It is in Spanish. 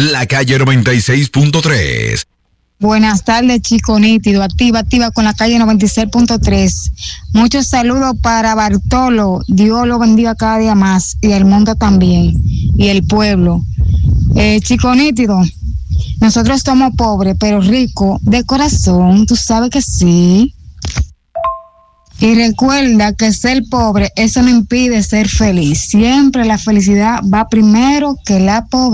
La Calle 96.3. Buenas tardes, Chico Nítido. Activa con la Calle 96.3. Muchos saludos para Bartolo. Dios lo bendiga cada día más. Y el mundo también. Y el pueblo. Chico Nítido, nosotros somos pobres, pero ricos de corazón. Tú sabes que sí. Y recuerda que ser pobre, eso no impide ser feliz. Siempre la felicidad va primero que la pobreza.